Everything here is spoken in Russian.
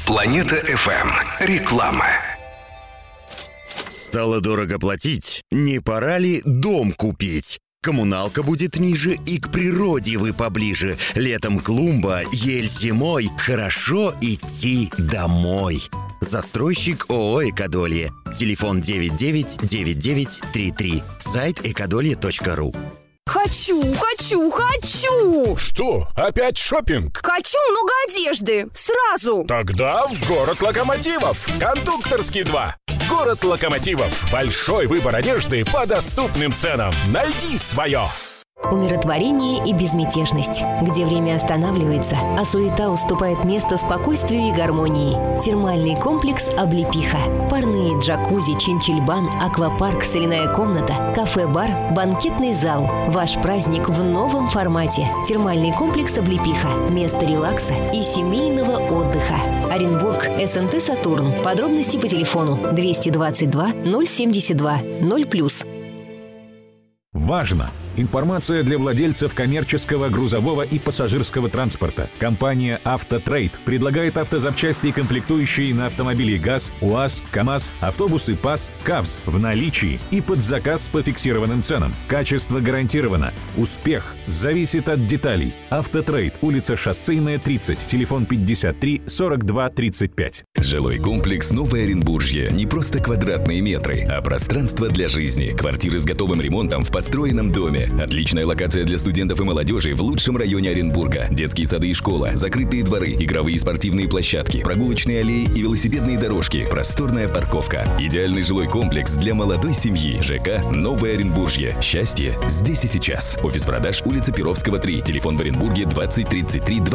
Планета FM. Реклама. Стало дорого платить? Не пора ли дом купить? Коммуналка будет ниже, и к природе вы поближе. Летом клумба, ель зимой. Хорошо идти домой. Застройщик ООО «Экодолье». Телефон 999933. Сайт экодолье.ру. Хочу! Что? Опять шопинг? Хочу много одежды! Сразу! Тогда в город локомотивов. Кондукторский 2. Город локомотивов. Большой выбор одежды по доступным ценам. Найди свое. Умиротворение и безмятежность, где время останавливается, а суета уступает место спокойствию и гармонии. Термальный комплекс «Облепиха». Парные джакузи, чинчильбан, аквапарк, соляная комната, кафе-бар, банкетный зал. Ваш праздник в новом формате. Термальный комплекс «Облепиха». Место релакса и семейного отдыха. Оренбург, СНТ «Сатурн». Подробности по телефону 222 072 0+. Важно! Информация для владельцев коммерческого, грузового и пассажирского транспорта. Компания «Автотрейд» предлагает автозапчасти и комплектующие на автомобили ГАЗ, УАЗ, КАМАЗ, автобусы ПАЗ, КАВЗ в наличии и под заказ по фиксированным ценам. Качество гарантировано. Успех зависит от деталей. «Автотрейд», улица Шоссейная, 30, телефон 53 42 35. Жилой комплекс «Новое Оренбуржье» не просто квадратные метры, а пространство для жизни. Квартиры с готовым ремонтом в построенном доме. Отличная локация для студентов и молодежи в лучшем районе Оренбурга. Детские сады и школа, закрытые дворы, игровые и спортивные площадки, прогулочные аллеи и велосипедные дорожки, просторная парковка. Идеальный жилой комплекс для молодой семьи. ЖК «Новое Оренбуржье». Счастье здесь и сейчас. Офис продаж, улица Перовского, 3. Телефон в Оренбурге 20 33 20.